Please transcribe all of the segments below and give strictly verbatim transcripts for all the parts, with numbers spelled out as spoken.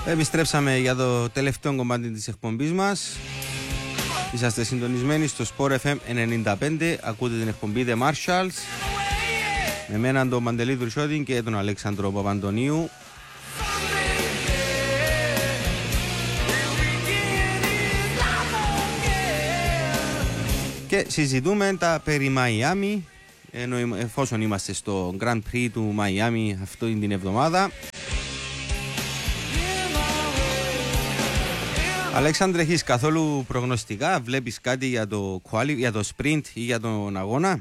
Επιστρέψαμε για το τελευταίο κομμάτι της εκπομπής μας. Είσαστε συντονισμένοι στο Sport εφ εμ ενενήντα πέντε. Ακούτε την εκπομπή The Marshalls με μένα τον Παντελή Δουρσιώτη και τον Αλέξανδρο Παπαντονίου. Και συζητούμε τα περί Μαϊάμι, εφόσον είμαστε στο Grand Prix του Μαϊάμι αυτή την εβδομάδα. Αλέξανδρε, έχεις καθόλου προγνωστικά, βλέπεις κάτι για το, quali, για το sprint ή για τον αγώνα?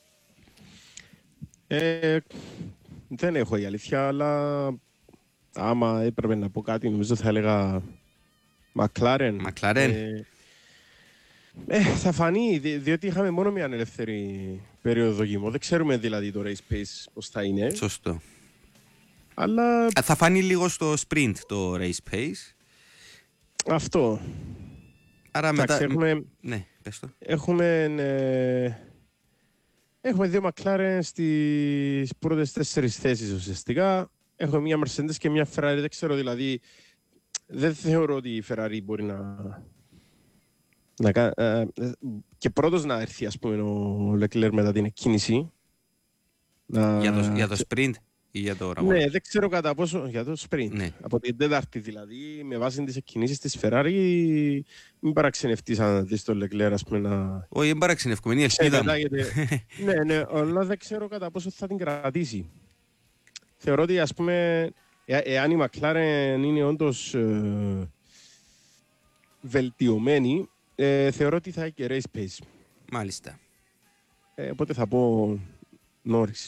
Ε, δεν έχω η αλήθεια, αλλά άμα έπρεπε να πω κάτι, νομίζω θα έλεγα McLaren. McLaren. Ε, ε, θα φανεί, δι, διότι είχαμε μόνο μια ελεύθερη περίοδο δοκιμών. Δεν ξέρουμε δηλαδή το race pace πώς θα είναι. Σωστό. Αλλά... Θα φανεί λίγο στο sprint το race pace. Αυτό. Άρα Εντάξει, μετά... έχουμε... Ναι, πες το. Έχουμε... Ε... Έχουμε δύο McLaren στις πρώτες τέσσερις θέσεις ουσιαστικά. Έχουμε μια Mercedes και μια Ferrari. Δεν ξέρω δηλαδή... Δεν θεωρώ ότι η Ferrari μπορεί να... να... Ε, και πρώτος να έρθει, ας πούμε, ο Leclerc μετά την εκκίνηση. Να... Για, το, για το sprint ή για το αγώνα? Ναι, δεν ξέρω κατά πόσο για το sprint. Ναι. Από την Τέταρτη δηλαδή, με βάση τις εκκινήσεις της Ferrari, μην παραξενευτείς αν δεις τον Leclerc, ας πούμε, να... Όχι, δεν παραξενεύκομαι, είναι η ελπίδα μου. Ναι, ναι, αλλά δεν ξέρω κατά πόσο θα την κρατήσει. Θεωρώ ότι, ας πούμε, ε, εάν η McLaren είναι όντως ε, βελτιωμένη, ε, θεωρώ ότι θα έχει και race pace. Μάλιστα. Ε, οπότε θα πω Norris.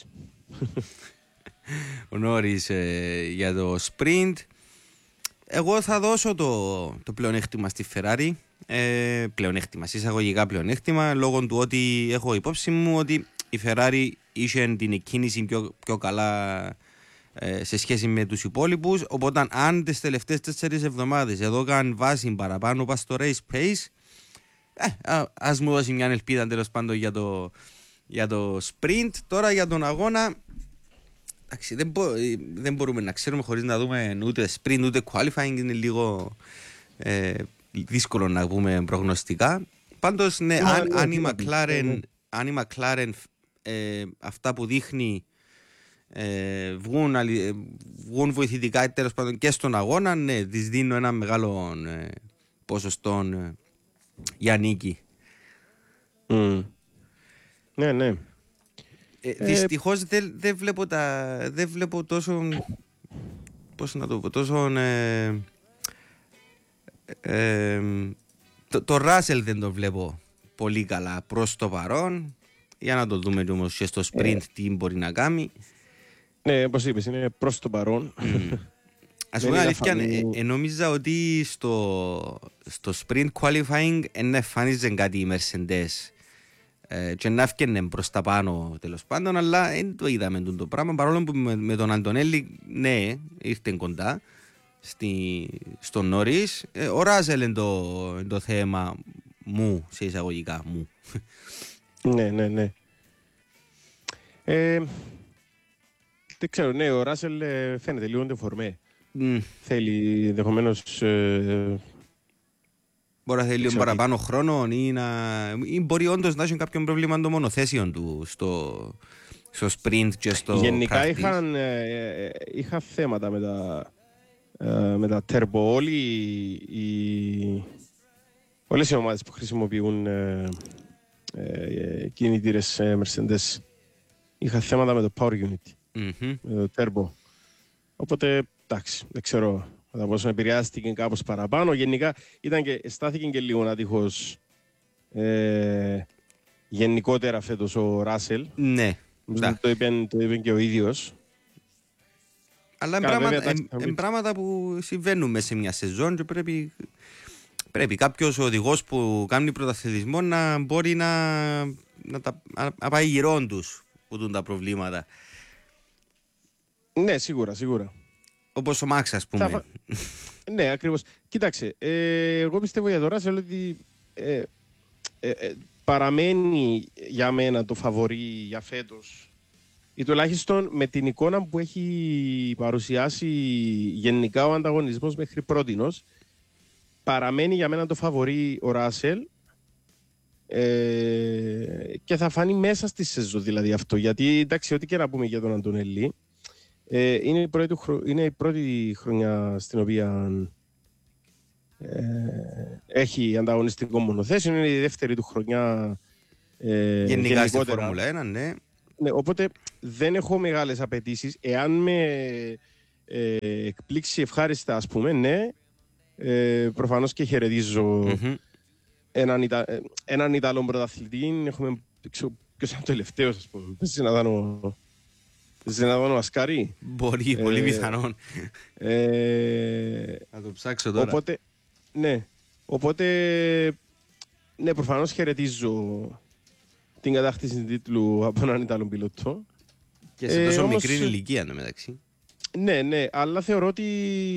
Ο Νόρις ε, για το sprint. Εγώ θα δώσω το, το πλεονέκτημα στη Ferrari. Ε, πλεονέκτημα, εισαγωγικά πλεονέκτημα, λόγω του ότι έχω υπόψη μου ότι η Ferrari είχε την εκκίνηση πιο, πιο καλά ε, σε σχέση με τους υπόλοιπους. Οπότε αν τις τελευταίες τέσσερις εβδομάδες εδώ καν βάση παραπάνω πας στο race pace, ε, α, ας μου δώσει μια ελπίδα τέλος πάντων για το, για το sprint. Τώρα για τον αγώνα, εντάξει, δεν, μπο, δεν μπορούμε να ξέρουμε χωρίς να δούμε ούτε sprint ούτε qualifying. Είναι λίγο ε, δύσκολο να πούμε προγνωστικά. Πάντως ναι, ναι, αν, ναι, αν, η ναι, McLaren, ναι. αν η McLaren ε, αυτά που δείχνει ε, βγουν, ε, βγουν βοηθητικά τέλος πάντων και στον αγώνα, ναι, της δίνω ένα μεγάλο ε, ποσοστό ε, για νίκη. Mm. Ναι, ναι. Ε, δυστυχώς δεν δε βλέπω, τα, δεν βλέπω τόσο, πώς να το πω, τόσο ε, ε, το, το Russell δεν το βλέπω πολύ καλά προς το παρόν. Για να το δούμε όμως και στο sprint ε. τι μπορεί να κάνει. Ναι, όπως είπες, είναι προς το παρόν. Mm. Ας πούμε αλήθεια, ε, ε, νόμιζα ότι στο, στο sprint qualifying δεν εμφάνιζε κάτι οι Mercedes ε, και να έφτιανε προς τα πάνω τέλος πάντων, αλλά δεν το είδαμε το πράγμα, παρόλο που με, με τον Αντωνέλη ναι, ήρθε κοντά στη, στον Νόρις. ε, ο Ράζελ είναι το, το θέμα μου, σε εισαγωγικά μου. Ναι, ναι, ναι. Ε, δεν ξέρω, ναι, ο Ράσελ ε, φαίνεται λίγο ντεφορμέ. Mm. Θέλει ενδεχομένως... Ε, μπορεί να θέλει λίγο παραπάνω χρόνο ή, να, ή μπορεί όντως να έχει κάποιο πρόβλημα το μονοθέσιο του στο, στο sprint και στο γενικά practice. είχαν, ε, είχα θέματα με τα, ε, με τα turbo. Όλοι οι, όλες οι ομάδες που χρησιμοποιούν ε, ε, κινητήρες ε, Mercedes είχαν θέματα με το power unit, mm-hmm. με το turbo. Οπότε, εντάξει, δεν ξέρω κατά πόσο επηρεάστηκε κάπως παραπάνω. Γενικά ήταν και, στάθηκε και λίγο άτυχος ε, γενικότερα φέτος ο Ράσελ. Ναι. Το είπε, το είπε και ο ίδιος. Αλλά είναι πράγματα, ε, πράγματα που συμβαίνουν μέσα σε μια σεζόν και πρέπει, πρέπει κάποιος οδηγός που κάνει πρωταθλητισμό να μπορεί να, να, τα, να πάει γυρών τους που δουν τα προβλήματα. Ναι, σίγουρα, σίγουρα. Όπως ο Μάξ, ας πούμε. Θα... ναι, ακριβώς. Κοίταξε, ε, εγώ πιστεύω για τώρα ότι ε, ε, ε, παραμένει για μένα το φαβορί για φέτος ή τουλάχιστον με την εικόνα που έχει παρουσιάσει γενικά ο ανταγωνισμός μέχρι πρότινος, παραμένει για μένα το φαβορί ο Ράσελ ε, και θα φανεί μέσα στη σεζόν δηλαδή αυτό. Γιατί εντάξει, ό,τι και να πούμε για τον Αντωνέλη, ε, είναι, η πρώτη, είναι η πρώτη χρονιά στην οποία ε, έχει ανταγωνιστικό μονοθέσιο, είναι η δεύτερη του χρονιά ε, γενικά στη Φόρμουλα ένα, ναι. Ναι, οπότε δεν έχω μεγάλες απαιτήσεις. Εάν με ε, εκπλήξει ευχάριστα, ας πούμε, ναι, ε, προφανώς και χαιρετίζω mm-hmm. έναν, Ιτα, έναν Ιταλό πρωταθλητή. Έχουμε, ποιος είναι ο τελευταίος, ας πούμε. Πες να ήταν ο, ο Ασκάρη. Μπορεί, ε, πολύ πιθανόν. Ε, θα το ψάξω τώρα. Οπότε, ναι, οπότε, ναι, προφανώς χαιρετίζω την κατάκτηση τίτλου από έναν Ιταλό πιλότο. Και σε τόσο ε, όμως, μικρή ηλικία, ναι, μεταξύ. Ναι, ναι, αλλά θεωρώ ότι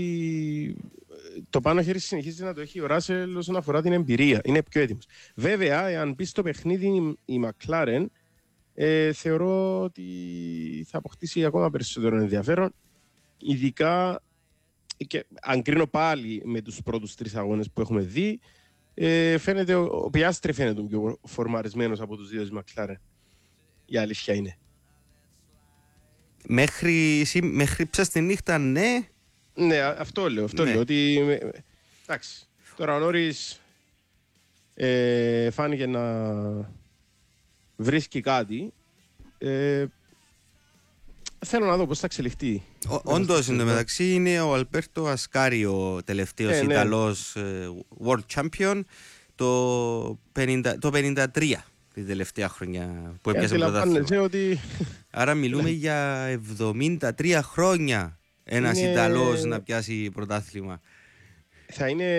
το πάνω χέρι συνεχίζει να το έχει ο Ράσελ όσον αφορά την εμπειρία. Είναι πιο έτοιμος. Βέβαια, αν μπει στο παιχνίδι η McLaren, ε, θεωρώ ότι θα αποκτήσει ακόμα περισσότερο ενδιαφέρον. Ειδικά, και αν κρίνω πάλι με τους πρώτους τρεις αγώνες που έχουμε δει, Ε, φαίνεται, ο Πιάστρη φαίνεται πιο φορμαρισμένος από τους δύο της McLaren. Η αλήθεια είναι. Μέχρι, μέχρι ψες τη νύχτα, ναι. Ναι, αυτό λέω. Αυτό ναι. λέω ότι, εντάξει, τώρα ο Νόρις ε, φάνηκε να βρίσκει κάτι. Ε, θέλω να δω πώς θα εξελιχτεί. Όντως, εν τω μεταξύ, είναι ο Αλμπέρτο Ασκάρι ο τελευταίος ε, Ιταλός ναι. World Champion το πενήντα, το πενήντα τρία τη τελευταία χρονιά που έπιασε πρωτάθλημα. Ότι... Άρα μιλούμε για εβδομήντα τρία χρόνια ένας είναι... Ιταλός να πιάσει πρωτάθλημα. Θα είναι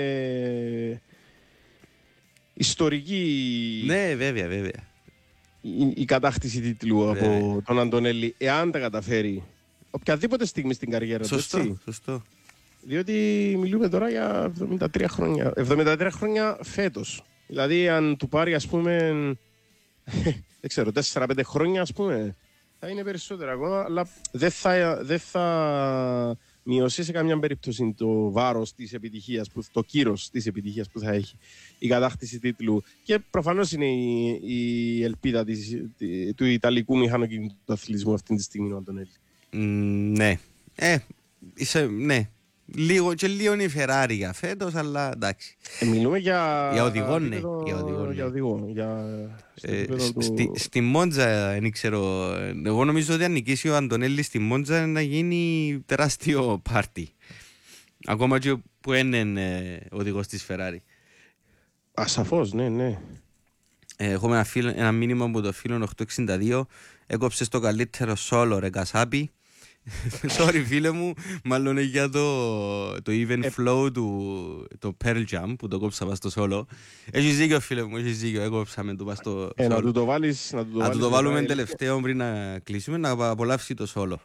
ιστορική. Ναι, βέβαια, βέβαια. Η, η κατάκτηση τίτλου από ναι. τον Αντωνέλη, εάν τα καταφέρει οποιαδήποτε στιγμή στην καριέρα του. Σωστό, σωστό. Διότι μιλούμε τώρα για εβδομήντα τρία χρόνια. εβδομήντα τρία χρόνια φέτος. Δηλαδή, αν του πάρει, ας πούμε, δεν ξέρω, τέσσερα πέντε χρόνια, ας πούμε, θα είναι περισσότερα ακόμα, αλλά δεν θα, δεν θα μειώσει σε καμιά περίπτωση το βάρος της επιτυχίας, που, το κύρος της επιτυχίας που θα έχει η κατάκτηση τίτλου. Και προφανώς είναι η, η ελπίδα της, του Ιταλικού μηχανοκινητού αθλητισμού αυτή τη στιγμή, ο Αντωνέλη. Mm, ναι. Ε, είσαι, ναι. Λίγο και λίγο είναι η Ferrari για φέτος, αλλά εντάξει. Ε, μιλούμε για... Για οδηγό, ναι. Για οδηγό, ναι. Για οδηγό, για... Ε, του... στη, στη Μόντζα, δεν ξέρω. Εγώ νομίζω ότι αν νικήσει ο Αντωνέλη στη Μόντζα να γίνει τεράστιο πάρτι. Ακόμα και που είναι οδηγός της Ferrari. Ασαφώς, ναι, ναι. Ε, έχουμε ένα, φίλο, ένα μήνυμα από το φίλο οκτακόσια εξήντα δύο. Έκοψες το καλύτερο solo, ρε Κασάπη. Sorry φίλε μου, μάλλον για το, το even flow του το Pearl Jam που το κόψα πας στο solo. Έχεις δίκιο φίλε μου, έχεις δίκιο, έκοψα με το πας στο ε, solo. Να του το βάλεις, να του το, να βάλεις, του το βάλουμε ε, τελευταίο πριν να κλείσουμε, να απολαύσει το solo.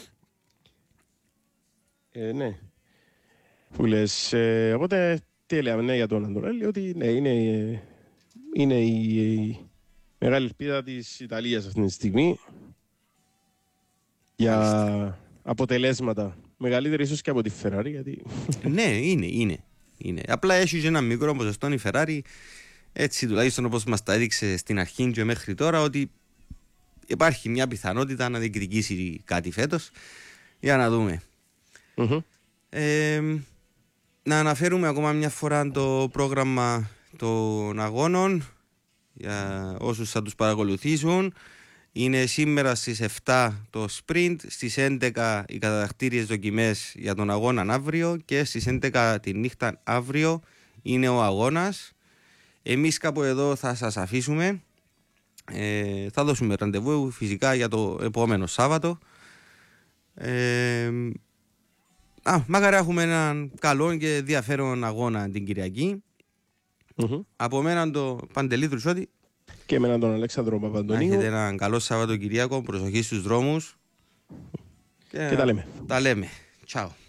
Ε, ναι. Που λες, ε, οπότε τι έλεγαμε ναι, για τον Αντωνέλη, ότι ναι, είναι, είναι η, η μεγάλη ελπίδα της Ιταλίας αυτή τη στιγμή. Για αποτελέσματα. Μεγαλύτερη ίσως και από τη Ferrari, γιατί... ναι, είναι, είναι, είναι. Απλά έχει ένα μικρό ποσοστό η Ferrari, έτσι τουλάχιστον όπως μας τα έδειξε στην αρχή και μέχρι τώρα, ότι υπάρχει μια πιθανότητα να διεκδικήσει κάτι φέτος. Για να δούμε. Mm-hmm. Ε, να αναφέρουμε ακόμα μια φορά το πρόγραμμα των αγώνων για όσους θα τους παρακολουθήσουν. Είναι σήμερα στις εφτά το sprint, στις έντεκα οι κατακτήριες δοκιμές για τον αγώνα αύριο και στις έντεκα τη νύχτα αύριο είναι ο αγώνας. Εμείς κάπου εδώ θα σας αφήσουμε. Ε, θα δώσουμε ραντεβού φυσικά για το επόμενο Σάββατο. Ε, α, μακάρι έχουμε έναν καλό και ενδιαφέρον αγώνα την Κυριακή. Mm-hmm. Από μένα το Παντελή Τρουσότη. Και εμένα τον Αλέξανδρο Παπαντονίου. Να έχετε έναν καλό Σαββατοκυριακό, προσοχή στους δρόμους. Και, και τα λέμε. Τα λέμε. Τσάου.